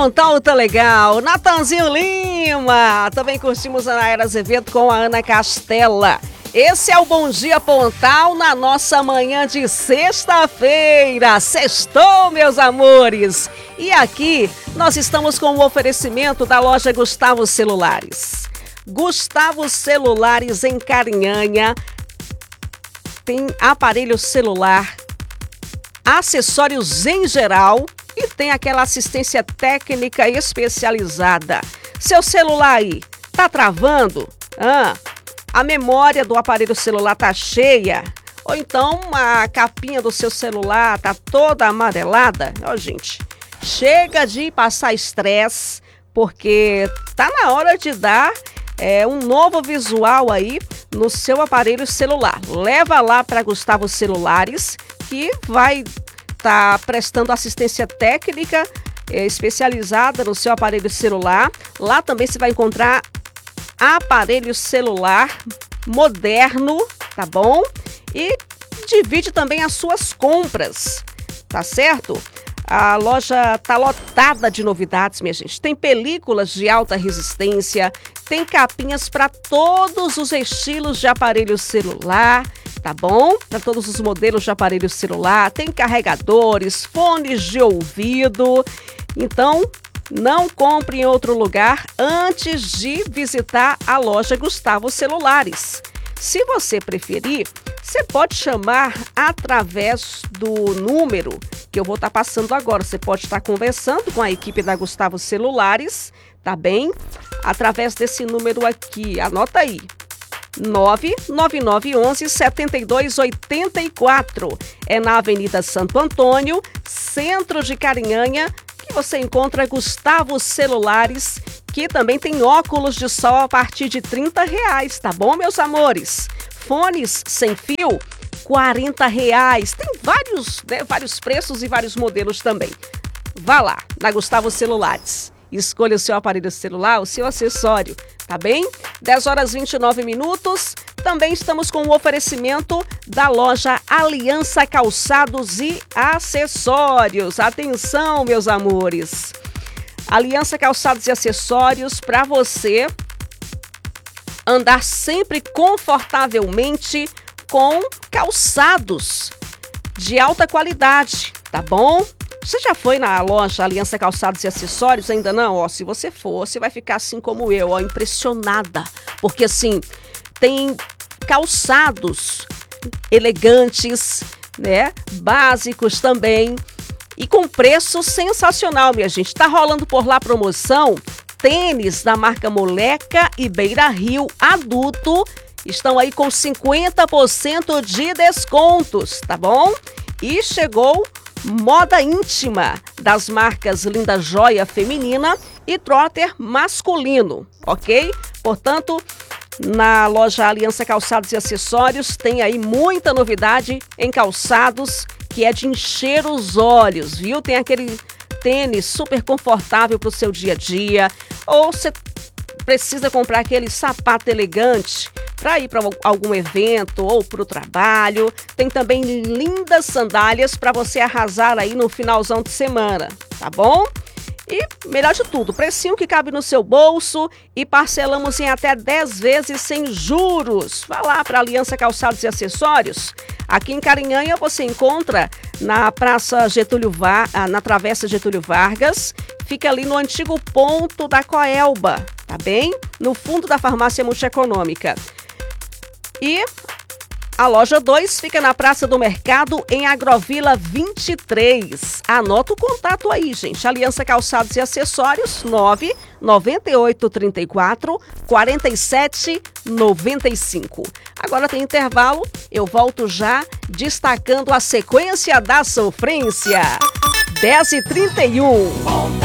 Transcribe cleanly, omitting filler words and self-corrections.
Pontal tá legal, Natanzinho Lima, também curtimos a Nayara Azevedo com a Ana Castela. Esse é o Bom Dia Pontal na nossa manhã de sexta-feira. Sextou, meus amores! E aqui nós estamos com o oferecimento da loja Gustavo Celulares. Gustavo Celulares em Carinhanha tem aparelho celular, acessórios em geral e tem aquela assistência técnica especializada. Seu celular aí tá travando? A memória do aparelho celular tá cheia? Ou então a capinha do seu celular tá toda amarelada? Ó, gente, chega de passar estresse, porque tá na hora de dar um novo visual aí no seu aparelho celular. Leva lá para Gustavo Celulares, que vai estar prestando assistência técnica especializada no seu aparelho celular. Lá também você vai encontrar aparelho celular moderno, tá bom? E divide também as suas compras, tá certo? A loja tá lotada de novidades, minha gente. Tem películas de alta resistência, tem capinhas para todos os estilos de aparelho celular, tá bom? Para todos os modelos de aparelho celular, tem carregadores, fones de ouvido. Então, não compre em outro lugar antes de visitar a loja Gustavo Celulares. Se você preferir, você pode chamar através do número que eu vou estar passando agora. Você pode estar conversando com a equipe da Gustavo Celulares, tá bem? Através desse número aqui, anota aí. 99911-7284. É na Avenida Santo Antônio, centro de Carinhanha, que você encontra Gustavo Celulares, que também tem óculos de sol a partir de R$30, tá bom, meus amores? Fones sem fio, R$40. Tem vários preços e vários modelos também. Vá lá, na Gustavo Celulares. Escolha o seu aparelho celular, o seu acessório, tá bem? 10h29. Também estamos com o oferecimento da loja Aliança Calçados e Acessórios. Atenção, meus amores. Aliança Calçados e Acessórios para você andar sempre confortavelmente com calçados de alta qualidade, tá bom? Você já foi na loja Aliança Calçados e Acessórios? Ainda não? Ó, se você for, você vai ficar assim como eu, ó, impressionada. Porque assim, tem calçados elegantes, né? Básicos também. E com preço sensacional, minha gente. Tá rolando por lá promoção. Tênis da marca Moleca e Beira Rio adulto estão aí com 50% de descontos, tá bom? E chegou moda íntima das marcas Linda Joia feminina e Trotter masculino, ok? Portanto, na loja Aliança Calçados e Acessórios tem aí muita novidade em calçados que é de encher os olhos, viu? Tem aquele tênis super confortável para o seu dia a dia, ou você precisa comprar aquele sapato elegante para ir para algum evento ou para o trabalho. Tem também lindas sandálias para você arrasar aí no finalzão de semana, tá bom? E, melhor de tudo, precinho que cabe no seu bolso e parcelamos em até 10 vezes sem juros. Vá lá para Aliança Calçados e Acessórios. Aqui em Carinhanha você encontra na Praça na Travessa Getúlio Vargas. Fica ali no antigo ponto da Coelba, tá bem? No fundo da farmácia multieconômica. E a loja 2 fica na Praça do Mercado, em Agrovila 23. Anota o contato aí, gente. Aliança Calçados e Acessórios, 99834-4795. Agora tem intervalo, eu volto já destacando a sequência da sofrência. 10h31.